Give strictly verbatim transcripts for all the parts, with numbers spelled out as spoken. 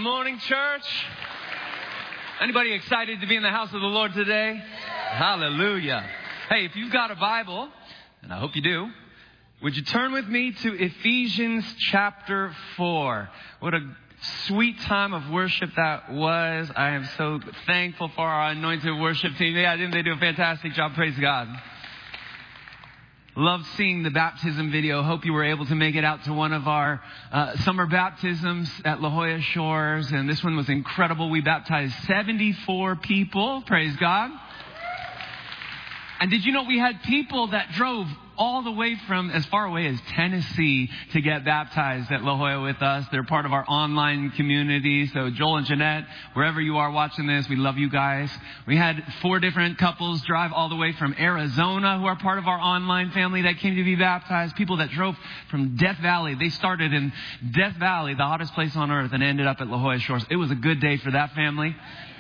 morning, church. Anybody excited to be in the house of the Lord today? Hallelujah. Hey, if you've got a Bible, and I hope you do, would you turn with me to Ephesians chapter four? What a sweet time of worship that was. I am so thankful for our anointed worship team. Yeah, didn't they do a fantastic job? Praise God. Loved seeing the baptism video. Hope you were able to make it out to one of our uh, summer baptisms at La Jolla Shores. And this one was incredible. We baptized seventy-four people. Praise God. And did you know we had people that drove all the way from as far away as Tennessee to get baptized at La Jolla with us? They're part of our online community. So Joel and Jeanette, wherever you are watching this, we love you guys. We had four different couples drive all the way from Arizona who are part of our online family that came to be baptized. People that drove from Death Valley. They started in Death Valley, the hottest place on earth, and ended up at La Jolla Shores. It was a good day for that family.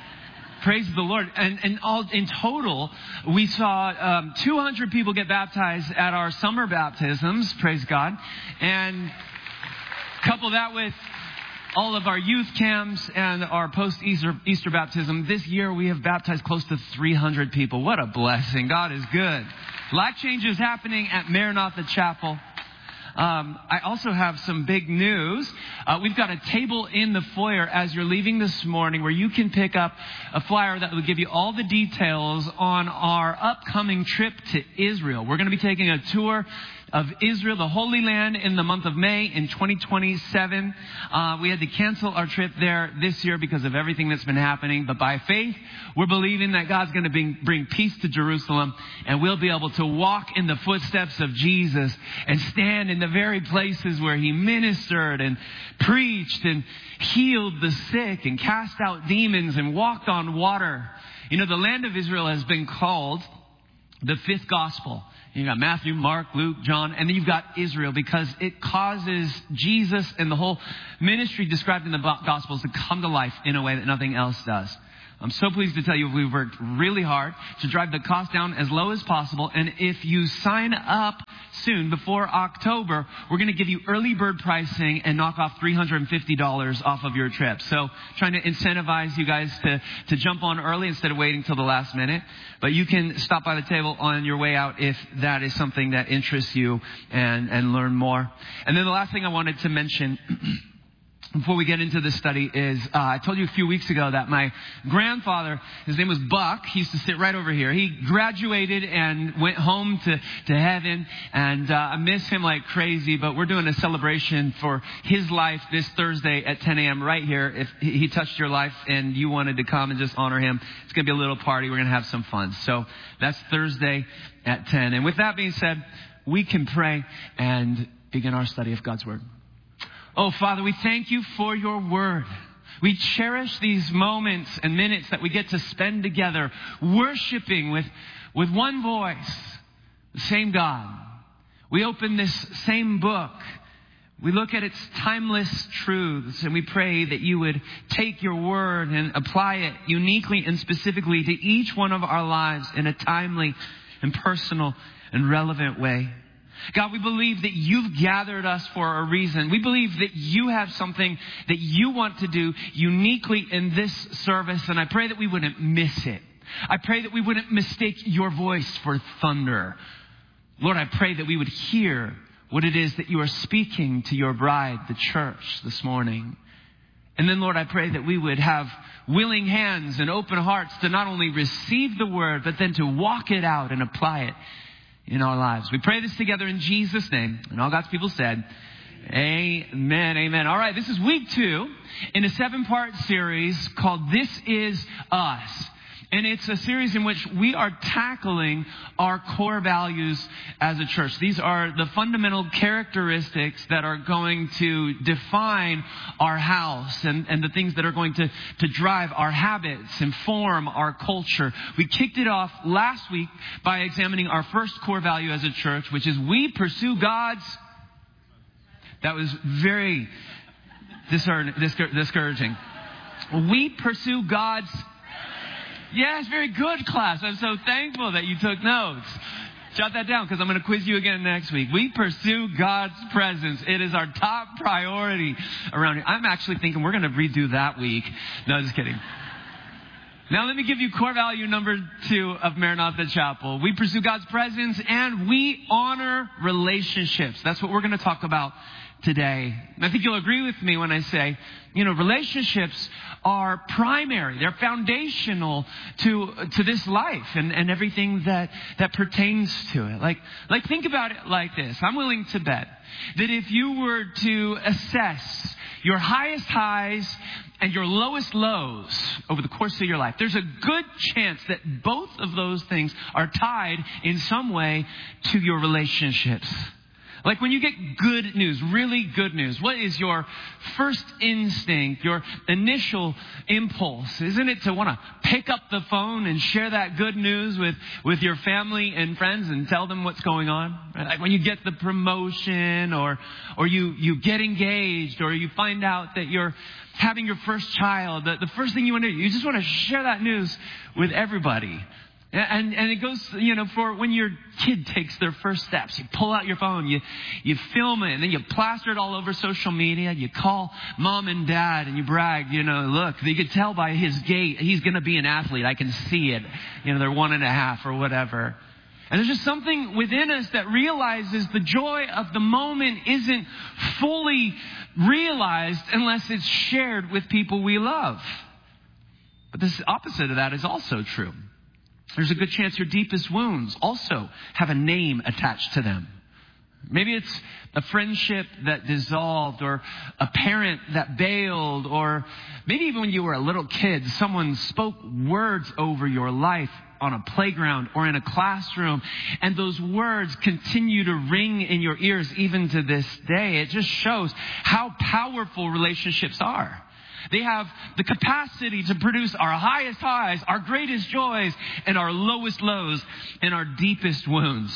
Praise the Lord. And, and all in total, we saw um, two hundred people get baptized at our summer baptisms. Praise God. And couple that with all of our youth camps and our post-Easter Easter baptism. This year, we have baptized close to three hundred people. What a blessing. God is good. Life changes happening at Maranatha Chapel. Um, I also have some big news. Uh, we've got a table in the foyer as you're leaving this morning where you can pick up a flyer that will give you all the details on our upcoming trip to Israel. We're going to be taking a tour of Israel, the Holy Land, in the month of May in twenty twenty-seven. Uh, we had to cancel our trip there this year because of everything that's been happening. But by faith, we're believing that God's going to bring, bring peace to Jerusalem, and we'll be able to walk in the footsteps of Jesus and stand in the very places where he ministered and preached and healed the sick and cast out demons and walked on water. You know, the land of Israel has been called the fifth gospel. You got Matthew, Mark, Luke, John, and then you've got Israel because it causes Jesus and the whole ministry described in the Gospels to come to life in a way that nothing else does. I'm so pleased to tell you we've worked really hard to drive the cost down as low as possible. And if you sign up soon, before October, we're going to give you early bird pricing and knock off three hundred fifty dollars off of your trip. So trying to incentivize you guys to, to jump on early instead of waiting till the last minute. But you can stop by the table on your way out if that is something that interests you and, and learn more. And then the last thing I wanted to mention before we get into this study is, uh, I told you a few weeks ago that my grandfather, his name was Buck, he used to sit right over here. He graduated and went home to, to heaven, and uh, I miss him like crazy, but we're doing a celebration for his life this Thursday at ten a.m. right here. If he touched your life and you wanted to come and just honor him, it's going to be a little party. We're going to have some fun. So that's Thursday at ten. And with that being said, we can pray and begin our study of God's Word. Oh, Father, we thank you for your word. We cherish these moments and minutes that we get to spend together worshiping with, with one voice, the same God. We open this same book. We look at its timeless truths, and we pray that you would take your word and apply it uniquely and specifically to each one of our lives in a timely and personal and relevant way. God, we believe that you've gathered us for a reason. We believe that you have something that you want to do uniquely in this service, and I pray that we wouldn't miss it. I pray that we wouldn't mistake your voice for thunder. Lord, I pray that we would hear what it is that you are speaking to your bride, the church, this morning. And then, Lord, I pray that we would have willing hands and open hearts to not only receive the word, but then to walk it out and apply it in our lives. We pray this together in Jesus' name. And all God's people said, amen, amen. All right, this is week two in a seven-part series called This Is Us. And it's a series in which we are tackling our core values as a church. These are the fundamental characteristics that are going to define our house and, and the things that are going to, to drive our habits and form our culture. We kicked it off last week by examining our first core value as a church, which is we pursue God's. That was very discouraging. We pursue God's. Yes, very good, class. I'm so thankful that you took notes. Jot that down because I'm going to quiz you again next week. We pursue God's presence. It is our top priority around here. I'm actually thinking we're going to redo that week. No, just kidding. Now let me give you core value number two of Maranatha Chapel. We pursue God's presence and we honor relationships. That's what we're going to talk about today. And I think you'll agree with me when I say, you know, relationships are primary. They're foundational to to this life and, and everything that, that pertains to it. Like, like think about it like this. I'm willing to bet that if you were to assess your highest highs and your lowest lows over the course of your life, there's a good chance that both of those things are tied in some way to your relationships. Like when you get good news, really good news, what is your first instinct, your initial impulse? Isn't it to want to pick up the phone and share that good news with, with your family and friends and tell them what's going on? Like when you get the promotion or or you, you get engaged or you find out that you're having your first child, the, the first thing you want to do, you just want to share that news with everybody. And, and it goes, you know, for when your kid takes their first steps, you pull out your phone, you, you film it, and then you plaster it all over social media. You call mom and dad and you brag, you know, look, you could tell by his gait, he's going to be an athlete. I can see it. You know, they're one and a half or whatever. And there's just something within us that realizes the joy of the moment isn't fully realized unless it's shared with people we love. But the opposite of that is also true. There's a good chance your deepest wounds also have a name attached to them. Maybe it's a friendship that dissolved or a parent that bailed, or maybe even when you were a little kid, someone spoke words over your life on a playground or in a classroom, and those words continue to ring in your ears even to this day. It just shows how powerful relationships are. They have the capacity to produce our highest highs, our greatest joys, and our lowest lows, and our deepest wounds.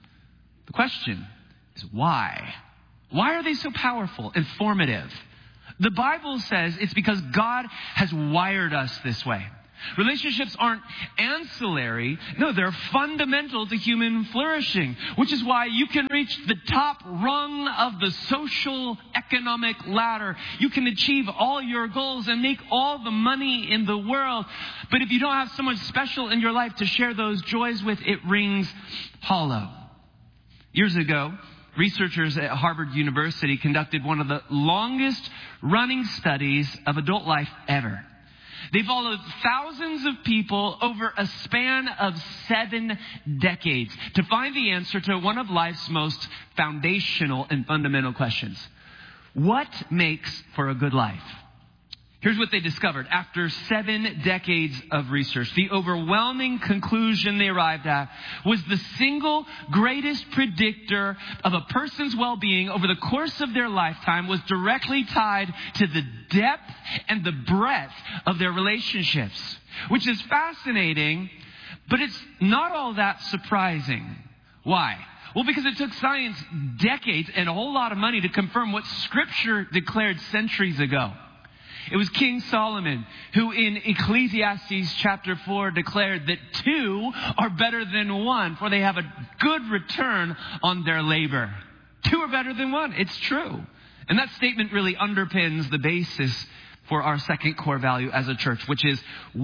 The question is why? Why are they so powerful and formative? The Bible says it's because God has wired us this way. Relationships aren't ancillary. No, they're fundamental to human flourishing, which is why you can reach the top rung of the social economic ladder. You can achieve all your goals and make all the money in the world. But if you don't have someone special in your life to share those joys with, it rings hollow. Years ago, researchers at Harvard University conducted one of the longest running studies of adult life ever. They followed thousands of people over a span of seven decades to find the answer to one of life's most foundational and fundamental questions. What makes for a good life? Here's what they discovered after seven decades of research. The overwhelming conclusion they arrived at was the single greatest predictor of a person's well-being over the course of their lifetime was directly tied to the depth and the breadth of their relationships, which is fascinating, but it's not all that surprising. Why? Well, because it took science decades and a whole lot of money to confirm what Scripture declared centuries ago. It was King Solomon who in Ecclesiastes chapter four declared that two are better than one, for they have a good return on their labor. Two are better than one. It's true. And that statement really underpins the basis for our second core value as a church, which is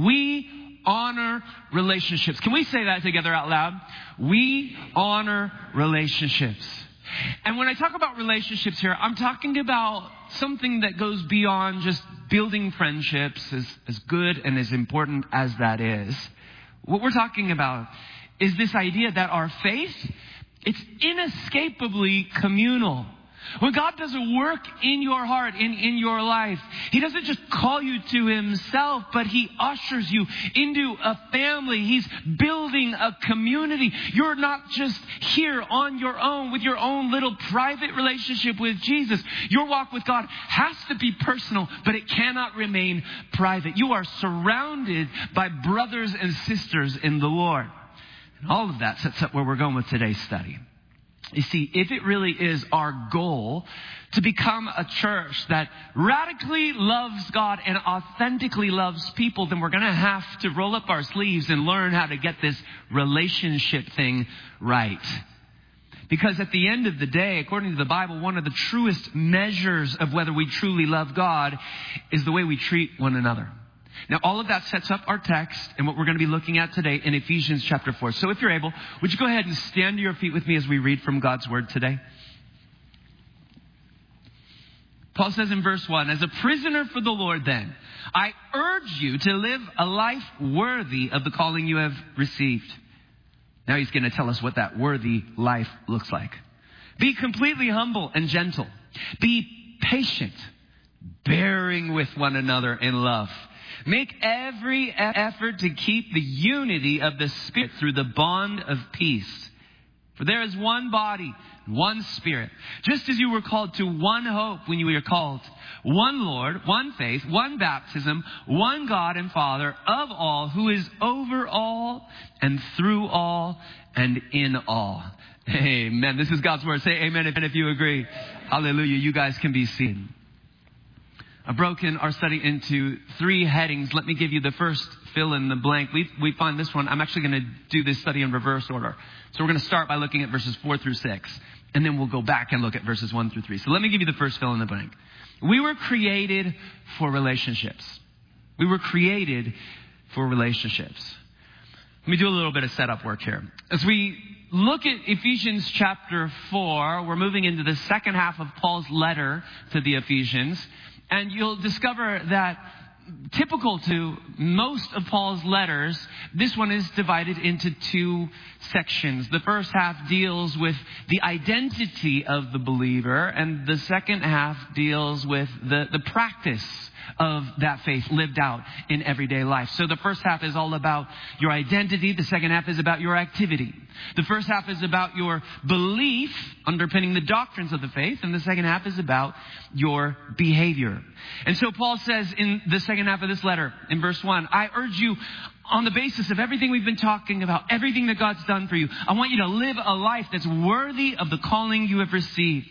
we honor relationships. Can we say that together out loud? We honor relationships. And when I talk about relationships here, I'm talking about something that goes beyond just building friendships, as, as good and as important as that is. What we're talking about is this idea that our faith, it's inescapably communal. When God does a work in your heart, in, in your life, He doesn't just call you to Himself, but He ushers you into a family. He's building a community. You're not just here on your own with your own little private relationship with Jesus. Your walk with God has to be personal, but it cannot remain private. You are surrounded by brothers and sisters in the Lord. And all of that sets up where we're going with today's study. You see, if it really is our goal to become a church that radically loves God and authentically loves people, then we're going to have to roll up our sleeves and learn how to get this relationship thing right. Because at the end of the day, according to the Bible, one of the truest measures of whether we truly love God is the way we treat one another. Now, all of that sets up our text and what we're going to be looking at today in Ephesians chapter four. So if you're able, would you go ahead and stand to your feet with me as we read from God's word today? Paul says in verse one, as a prisoner for the Lord then, I urge you to live a life worthy of the calling you have received. Now he's going to tell us what that worthy life looks like. Be completely humble and gentle. Be patient, bearing with one another in love. Make every effort to keep the unity of the Spirit through the bond of peace. For there is one body, one Spirit, just as you were called to one hope when you were called. One Lord, one faith, one baptism, one God and Father of all, who is over all and through all and in all. Amen. This is God's word. Say amen if you agree. Hallelujah. You guys can be seen. I've broken our study into three headings. Let me give you the first fill in the blank. We we find this one. I'm actually going to do this study in reverse order. So we're going to start by looking at verses four through six. And then we'll go back and look at verses one through three. So let me give you the first fill in the blank. We were created for relationships. We were created for relationships. Let me do a little bit of setup work here. As we look at Ephesians chapter four, we're moving into the second half of Paul's letter to the Ephesians. And you'll discover that typical to most of Paul's letters, this one is divided into two sections. The first half deals with the identity of the believer, and the second half deals with the, the practice of that faith lived out in everyday life. So the first half is all about your identity. The second half is about your activity. The first half is about your belief underpinning the doctrines of the faith. And the second half is about your behavior. And so Paul says in the second half of this letter, in verse one, I urge you on the basis of everything we've been talking about, everything that God's done for you, I want you to live a life that's worthy of the calling you have received.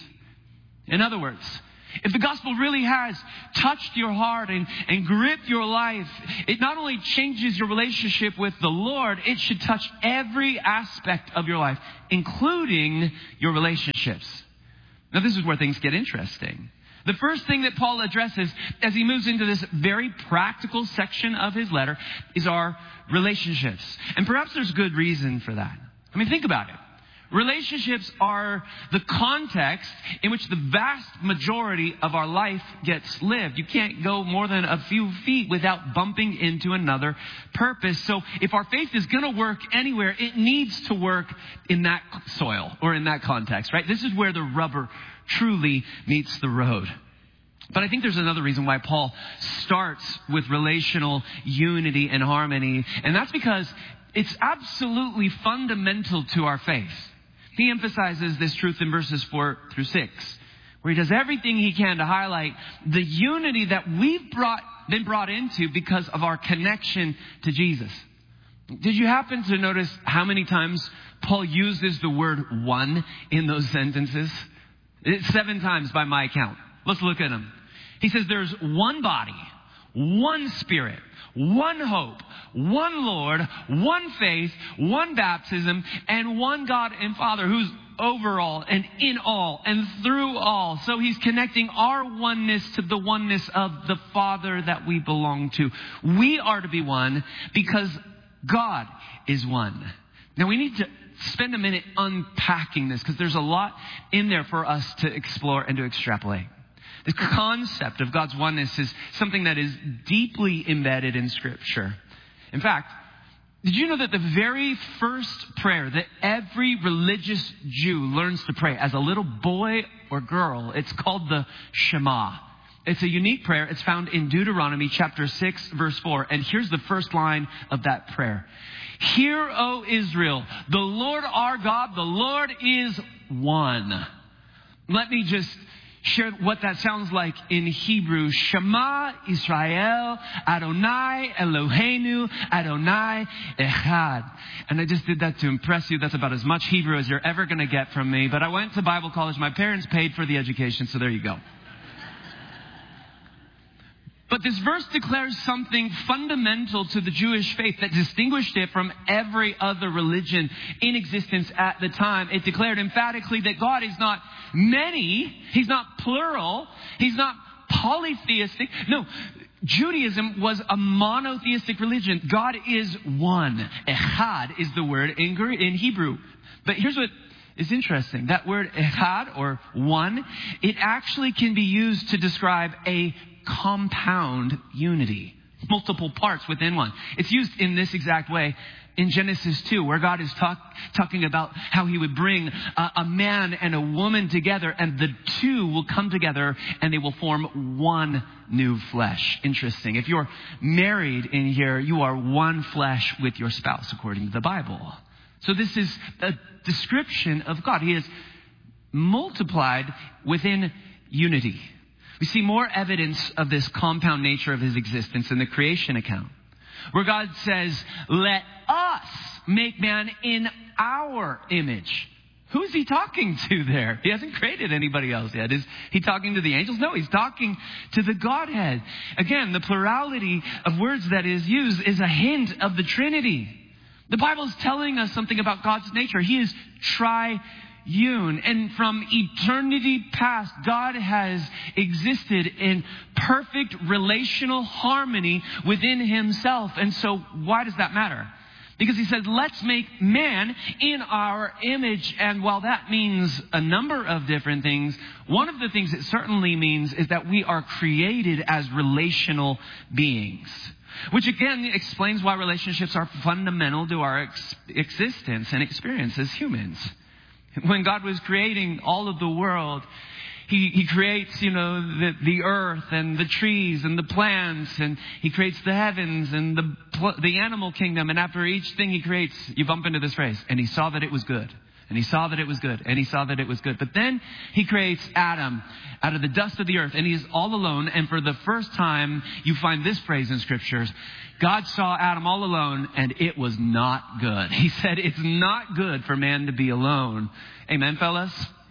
In other words, if the gospel really has touched your heart and, and gripped your life, it not only changes your relationship with the Lord, it should touch every aspect of your life, including your relationships. Now, this is where things get interesting. The first thing that Paul addresses as he moves into this very practical section of his letter is our relationships. And perhaps there's good reason for that. I mean, think about it. Relationships are the context in which the vast majority of our life gets lived. You can't go more than a few feet without bumping into another purpose. So if our faith is going to work anywhere, it needs to work in that soil or in that context, right? This is where the rubber truly meets the road. But I think there's another reason why Paul starts with relational unity and harmony. And that's because it's absolutely fundamental to our faith. He emphasizes this truth in verses four through six, where he does everything he can to highlight the unity that we've brought, been brought into because of our connection to Jesus. Did you happen to notice how many times Paul uses the word one in those sentences? It's seven times by my count. Let's look at them. He says there's one body, one Spirit, one hope, one Lord, one faith, one baptism, and one God and Father who's over all and in all and through all. So he's connecting our oneness to the oneness of the Father that we belong to. We are to be one because God is one. Now we need to spend a minute unpacking this because there's a lot in there for us to explore and to extrapolate. The concept of God's oneness is something that is deeply embedded in Scripture. In fact, did you know that the very first prayer that every religious Jew learns to pray as a little boy or girl, it's called the Shema. It's a unique prayer. It's found in Deuteronomy chapter six, verse four. And here's the first line of that prayer. Hear, O Israel, the Lord our God, the Lord is one. Let me just share what that sounds like in Hebrew. Shema Israel, Adonai Eloheinu, Adonai Echad. And I just did that to impress you. That's about as much Hebrew as you're ever going to get from me. But I went to Bible college. My parents paid for the education, so there you go. But this verse declares something fundamental to the Jewish faith that distinguished it from every other religion in existence at the time. It declared emphatically that God is not many. He's not plural. He's not polytheistic. No, Judaism was a monotheistic religion. God is one. Echad is the word in, in Hebrew. But here's what is interesting. That word echad, or one, it actually can be used to describe a compound unity. Multiple parts within one. It's used in this exact way in Genesis two, where God is talk, talking about how he would bring a, a man and a woman together, and the two will come together and they will form one new flesh. Interesting. If you're married in here, you are one flesh with your spouse, according to the Bible. So this is a description of God. He is multiplied within unity. We see more evidence of this compound nature of his existence in the creation account, where God says, let us make man in our image. Who is he talking to there? He hasn't created anybody else yet. Is he talking to the angels? No, he's talking to the Godhead. Again, the plurality of words that is used is a hint of the Trinity. The Bible is telling us something about God's nature. He is tri Yun. And from eternity past, God has existed in perfect relational harmony within himself. And so why does that matter? Because he said, let's make man in our image. And while that means a number of different things, one of the things it certainly means is that we are created as relational beings. Which again explains why relationships are fundamental to our ex- existence and experience as humans. When God was creating all of the world, He, he creates, you know, the, the earth and the trees and the plants, and He creates the heavens and the, the animal kingdom. And after each thing He creates, you bump into this phrase, and He saw that it was good. And He saw that it was good. And He saw that it was good. But then He creates Adam out of the dust of the earth, and he's all alone. And for the first time, you find this phrase in scriptures. God saw Adam all alone, and it was not good. He said, it's not good for man to be alone. Amen, fellas?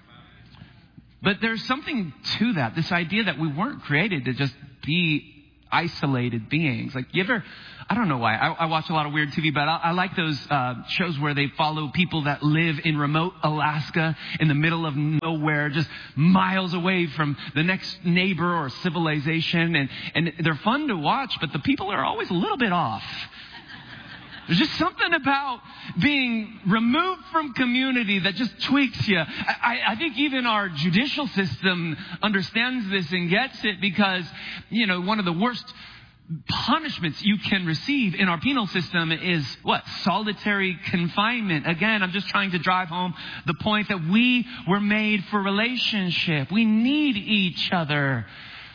But there's something to that. This idea that we weren't created to just be isolated beings. Like, you ever, I don't know why, I, I watch a lot of weird T V, but I, I like those uh, shows where they follow people that live in remote Alaska in the middle of nowhere, just miles away from the next neighbor or civilization. And, and they're fun to watch, but the people are always a little bit off. There's just something about being removed from community that just tweaks you. I, I think even our judicial system understands this and gets it, because, you know, one of the worst punishments you can receive in our penal system is what? Solitary confinement. Again, I'm just trying to drive home the point that we were made for relationship. We need each other.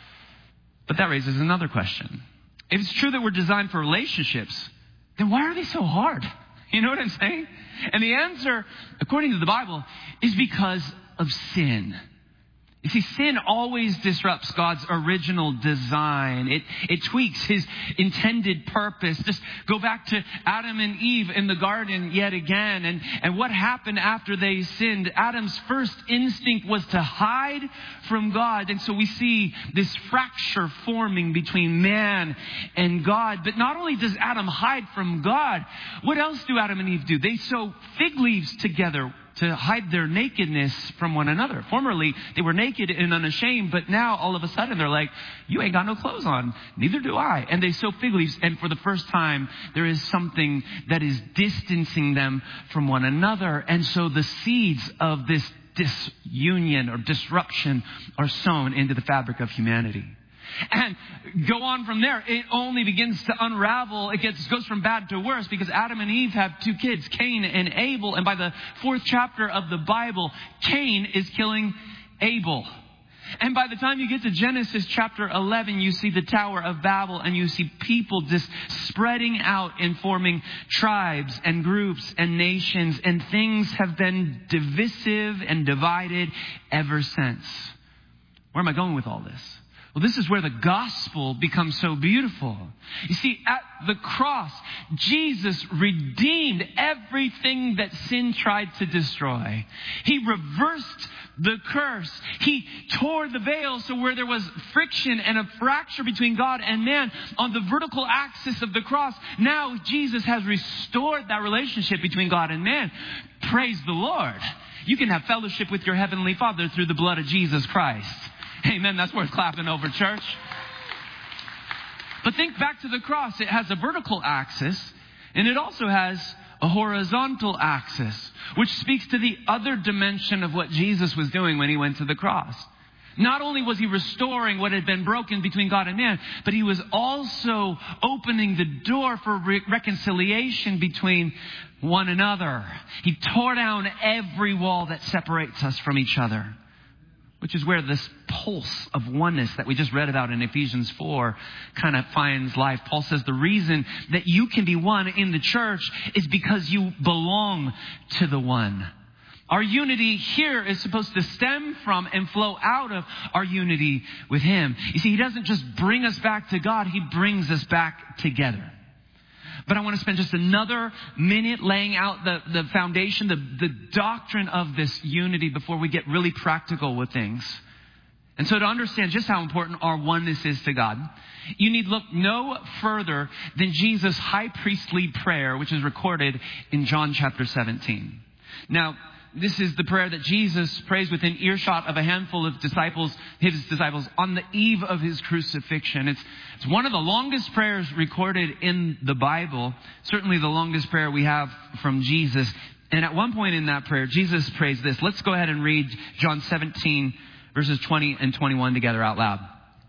But that raises another question. If it's true that we're designed for relationships, then why are they so hard? You know what I'm saying? And the answer, according to the Bible, is because of sin. You see, sin always disrupts God's original design. It, it tweaks His intended purpose. Just go back to Adam and Eve in the garden yet again. And, and what happened after they sinned? Adam's first instinct was to hide from God. And so we see this fracture forming between man and God. But not only does Adam hide from God, what else do Adam and Eve do? They sew fig leaves together to hide their nakedness from one another. Formerly, they were naked and unashamed, but now all of a sudden they're like, you ain't got no clothes on. Neither do I. And they sew fig leaves, and for the first time, there is something that is distancing them from one another. And so the seeds of this disunion or disruption are sown into the fabric of humanity. And go on from there. It only begins to unravel. It gets goes from bad to worse, because Adam and Eve have two kids, Cain and Abel. And by the fourth chapter of the Bible, Cain is killing Abel. And by the time you get to Genesis chapter eleven, you see the Tower of Babel, and you see people just spreading out and forming tribes and groups and nations. And things have been divisive and divided ever since. Where am I going with all this? Well, this is where the gospel becomes so beautiful. You see, at the cross, Jesus redeemed everything that sin tried to destroy. He reversed the curse. He tore the veil so where there was friction and a fracture between God and man on the vertical axis of the cross, now Jesus has restored that relationship between God and man. Praise the Lord. You can have fellowship with your Heavenly Father through the blood of Jesus Christ. Amen. That's worth clapping over, church. But think back to the cross. It has a vertical axis, and it also has a horizontal axis, which speaks to the other dimension of what Jesus was doing when he went to the cross. Not only was he restoring what had been broken between God and man, but he was also opening the door for re- reconciliation between one another. He tore down every wall that separates us from each other, which is where this pulse of oneness that we just read about in Ephesians four kind of finds life. Paul says the reason that you can be one in the church is because you belong to the one. Our unity here is supposed to stem from and flow out of our unity with him. You see, he doesn't just bring us back to God, he brings us back together. But I want to spend just another minute laying out the, the foundation, the, the doctrine of this unity before we get really practical with things. And so to understand just how important our oneness is to God, you need look no further than Jesus' high priestly prayer, which is recorded in John chapter seventeen. Now, this is the prayer that Jesus prays within earshot of a handful of disciples, his disciples, on the eve of his crucifixion. It's, it's one of the longest prayers recorded in the Bible, certainly the longest prayer we have from Jesus. And at one point in that prayer, Jesus prays this. Let's go ahead and read John seventeen, verses twenty and twenty-one together out loud.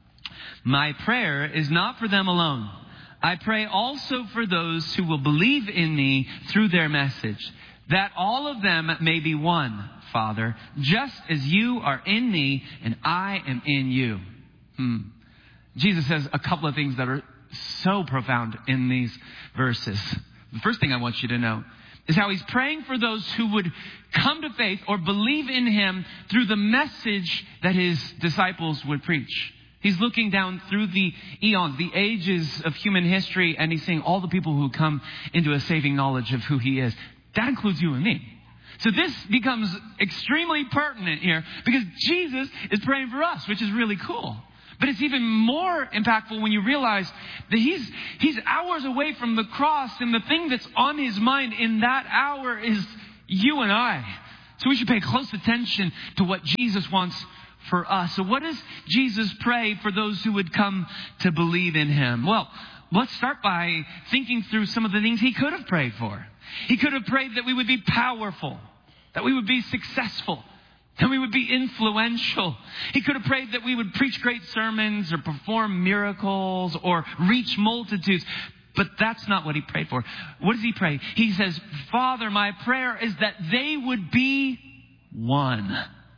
My prayer is not for them alone. I pray also for those who will believe in me through their message, that all of them may be one, Father, just as you are in me and I am in you. Hmm. Jesus says a couple of things that are so profound in these verses. The first thing I want you to know is how he's praying for those who would come to faith or believe in him through the message that his disciples would preach. He's looking down through the eons, the ages of human history, and he's seeing all the people who come into a saving knowledge of who he is. That includes you and me. So this becomes extremely pertinent here because Jesus is praying for us, which is really cool. But it's even more impactful when you realize that he's, he's hours away from the cross, and the thing that's on his mind in that hour is you and I. So we should pay close attention to what Jesus wants for us. So what does Jesus pray for those who would come to believe in him? Well, let's start by thinking through some of the things he could have prayed for. He could have prayed that we would be powerful, that we would be successful, that we would be influential. He could have prayed that we would preach great sermons or perform miracles or reach multitudes. But that's not what he prayed for. What does he pray? He says, Father, my prayer is that they would be one.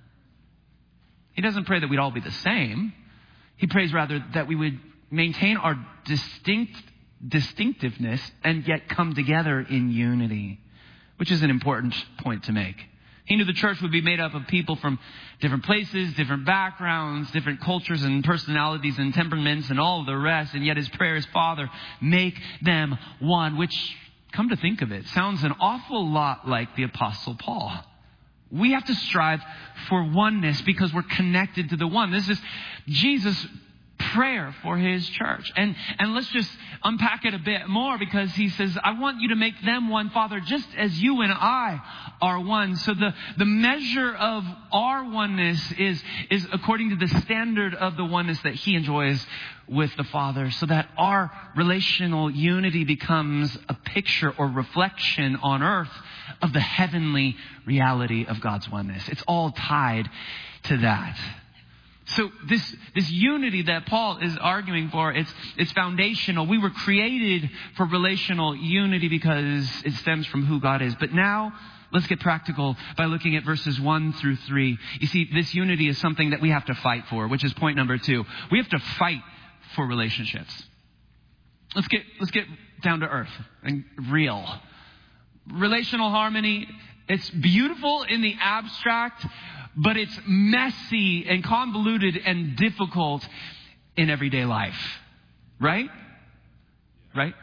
He doesn't pray that we'd all be the same. He prays rather that we would maintain our distinct distinctiveness and yet come together in unity, which is an important point to make. He knew the church would be made up of people from different places, different backgrounds, different cultures and personalities and temperaments and all of the rest. And yet his prayer is, Father, make them one, which, come to think of it, sounds an awful lot like the Apostle Paul. We have to strive for oneness because we're connected to the one. This is Jesus' prayer for his church. And, and let's just unpack it a bit more because he says, I want you to make them one, Father, just as you and I are one. So the, the measure of our oneness is, is according to the standard of the oneness that he enjoys with the Father, so that our relational unity becomes a picture or reflection on earth of the heavenly reality of God's oneness. It's all tied to that. So this, this unity that Paul is arguing for, it's, it's foundational. We were created for relational unity because it stems from who God is. But now, let's get practical by looking at verses one through three. You see, this unity is something that we have to fight for, which is point number two. We have to fight for relationships. Let's get, let's get down to earth and real. Relational harmony it's beautiful in the abstract, but it's messy and convoluted and difficult in everyday life. Right? Right?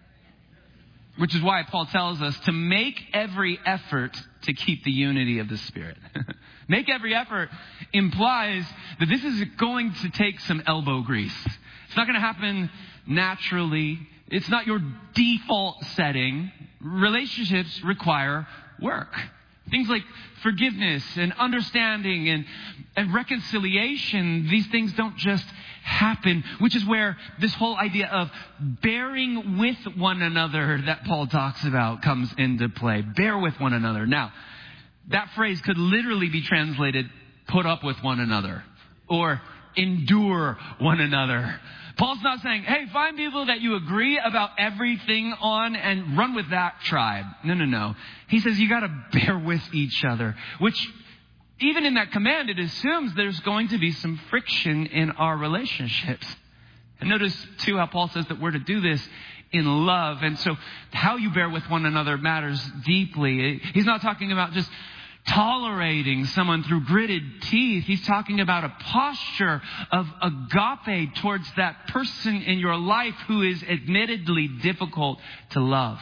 Which is why Paul tells us to make every effort to keep the unity of the Spirit. Make every effort implies that this is going to take some elbow grease. It's not going to happen naturally. It's not your default setting. Relationships require work. Things like forgiveness and understanding and, and reconciliation, these things don't just happen, which is where this whole idea of bearing with one another that Paul talks about comes into play. Bear with one another. Now, that phrase could literally be translated, put up with one another, or endure one another. Paul's not saying, hey, find people that you agree about everything on and run with that tribe. No, no, no. He says you got to bear with each other, which even in that command, it assumes there's going to be some friction in our relationships. And notice, too, how Paul says that we're to do this in love. And so how you bear with one another matters deeply. He's not talking about just tolerating someone through gritted teeth. He's talking about a posture of agape towards that person in your life who is admittedly difficult to love.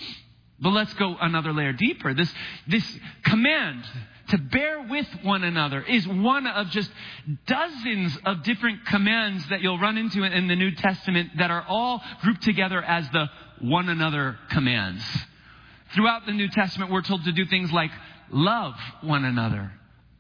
But let's go another layer deeper. This, this command to bear with one another is one of just dozens of different commands that you'll run into in the New Testament that are all grouped together as the one another commands. Throughout the New Testament, we're told to do things like love one another,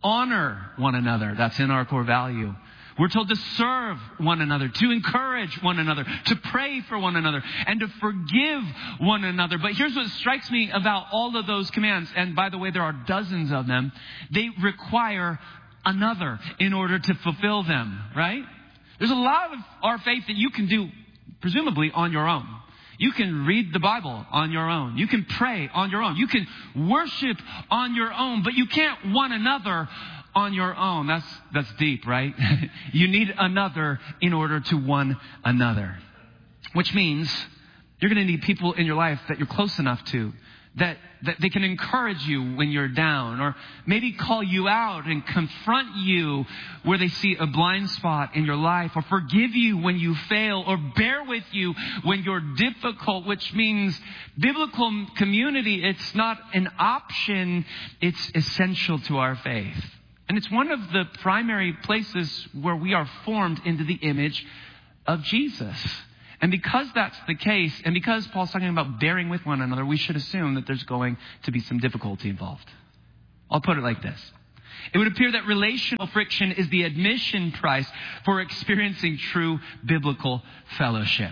honor one another. That's in our core value. We're told to serve one another, to encourage one another, to pray for one another, and to forgive one another. But here's what strikes me about all of those commands. And by the way, there are dozens of them. They require another in order to fulfill them, right? There's a lot of our faith that you can do, presumably, on your own. You can read the Bible on your own. You can pray on your own. You can worship on your own, but you can't one another on your own. That's, that's deep, right? You need another in order to one another. Which means you're going to need people in your life that you're close enough to, that, that they can encourage you when you're down, or maybe call you out and confront you where they see a blind spot in your life, or forgive you when you fail, or bear with you when you're difficult, which means biblical community, it's not an option, it's essential to our faith. And it's one of the primary places where we are formed into the image of Jesus. And because that's the case, and because Paul's talking about bearing with one another, we should assume that there's going to be some difficulty involved. I'll put it like this. It would appear that relational friction is the admission price for experiencing true biblical fellowship.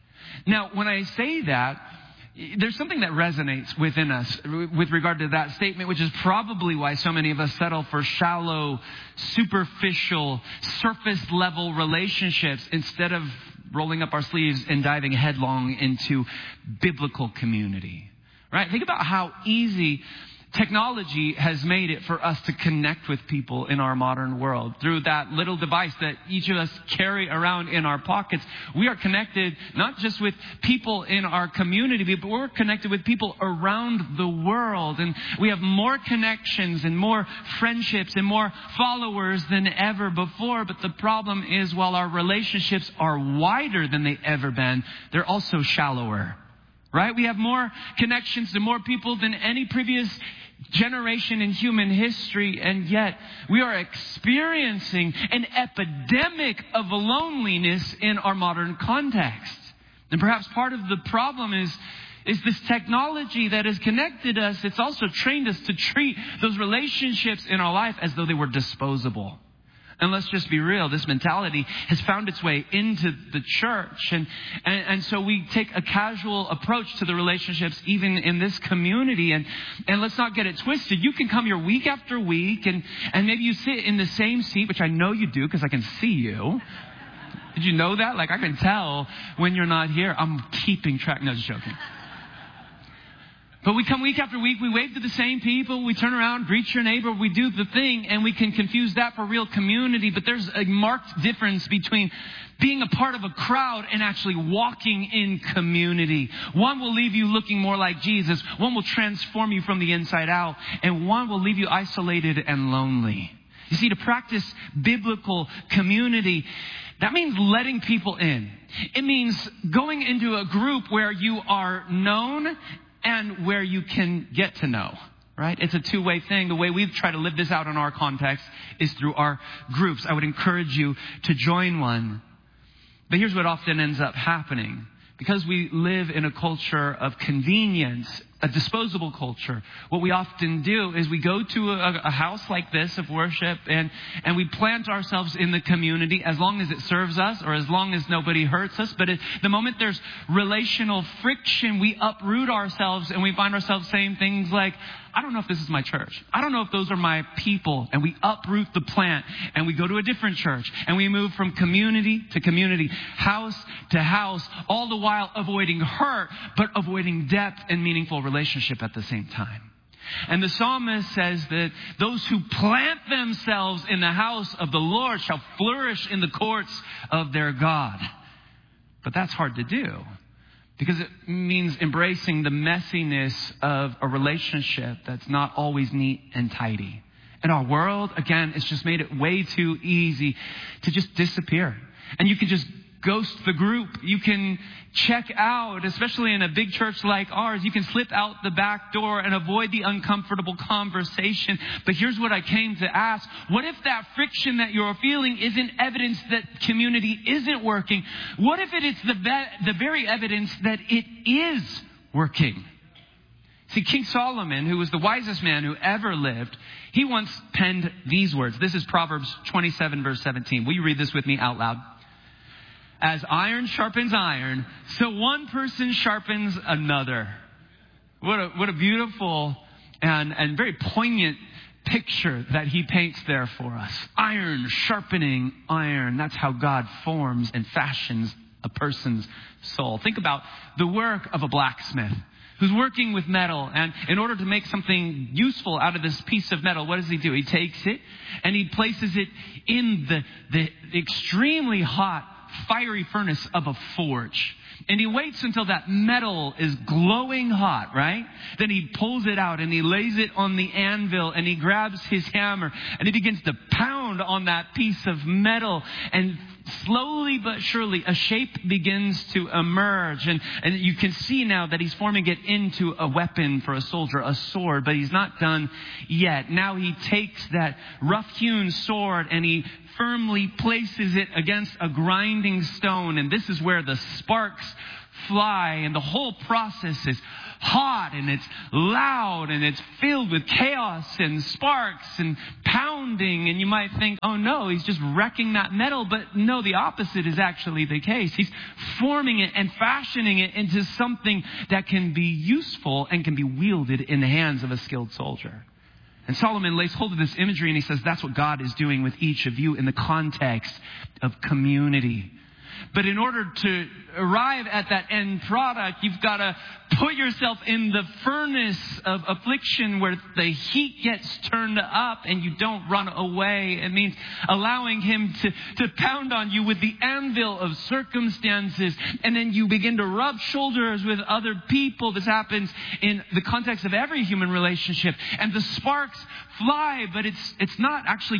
Now, when I say that, there's something that resonates within us with regard to that statement, which is probably why so many of us settle for shallow, superficial, surface level relationships instead of rolling up our sleeves and diving headlong into biblical community. Right? Think about how easy technology has made it for us to connect with people in our modern world. Through that little device that each of us carry around in our pockets, we are connected not just with people in our community, but we're connected with people around the world. And we have more connections and more friendships and more followers than ever before. But the problem is, while our relationships are wider than they've ever been, they're also shallower. Right? We have more connections to more people than any previous generation in human history, and yet we are experiencing an epidemic of loneliness in our modern context. And perhaps part of the problem is is this technology that has connected us. It's also trained us to treat those relationships in our life as though they were disposable. And let's just be real, this mentality has found its way into the church. And, and, and so we take a casual approach to the relationships even in this community. And, and let's not get it twisted. You can come here week after week and, and maybe you sit in the same seat, which I know you do because I can see you. Did you know that? Like, I can tell when you're not here. I'm keeping track. No, just joking. But we come week after week, we wave to the same people, we turn around, greet your neighbor, we do the thing, and we can confuse that for real community. But there's a marked difference between being a part of a crowd and actually walking in community. One will leave you looking more like Jesus. One will transform you from the inside out. And one will leave you isolated and lonely. You see, to practice biblical community, that means letting people in. It means going into a group where you are known and where you can get to know, right? It's a two-way thing. The way we've tried to live this out in our context is through our groups. I would encourage you to join one. But here's what often ends up happening. Because we live in a culture of convenience, a disposable culture, what we often do is we go to a, a house like this of worship and, and we plant ourselves in the community as long as it serves us or as long as nobody hurts us. But at the moment there's relational friction, we uproot ourselves and we find ourselves saying things like, I don't know if this is my church. I don't know if those are my people. And we uproot the plant and we go to a different church and we move from community to community, house to house, all the while avoiding hurt, but avoiding depth and meaningful relationship at the same time. And the psalmist says that those who plant themselves in the house of the Lord shall flourish in the courts of their God. But that's hard to do. Because it means embracing the messiness of a relationship that's not always neat and tidy. In our world, again, it's just made it way too easy to just disappear. And you can just ghost the group. You can check out, especially in a big church like ours. You can slip out the back door and avoid the uncomfortable conversation. But here's what I came to ask. What if that friction that you're feeling isn't evidence that community isn't working? What if it is the, be- the very evidence that it is working? See, King Solomon, who was the wisest man who ever lived, he once penned these words. This is Proverbs twenty-seven, verse seventeen. Will you read this with me out loud? As iron sharpens iron, so one person sharpens another. What a, what a beautiful and, and very poignant picture that he paints there for us. Iron sharpening iron. That's how God forms and fashions a person's soul. Think about the work of a blacksmith who's working with metal. And in order to make something useful out of this piece of metal, what does he do? He takes it and he places it in the, the extremely hot, fiery furnace of a forge. And he waits until that metal is glowing hot, right? Then he pulls it out and he lays it on the anvil and he grabs his hammer and he begins to pound on that piece of metal. And slowly but surely a shape begins to emerge. And, and you can see now that he's forming it into a weapon for a soldier, a sword. But he's not done yet. Now he takes that rough-hewn sword and he firmly places it against a grinding stone. And this is where the sparks fly. And the whole process is hot and it's loud and it's filled with chaos and sparks and pounding. And you might think, oh no, he's just wrecking that metal. But no, the opposite is actually the case. He's forming it and fashioning it into something that can be useful and can be wielded in the hands of a skilled soldier. And Solomon lays hold of this imagery and he says that's what God is doing with each of you in the context of community. But in order to arrive at that end product, you've got to put yourself in the furnace of affliction where the heat gets turned up and you don't run away. It means allowing him to, to pound on you with the anvil of circumstances. And then you begin to rub shoulders with other people. This happens in the context of every human relationship. And the sparks fly, but it's it's not actually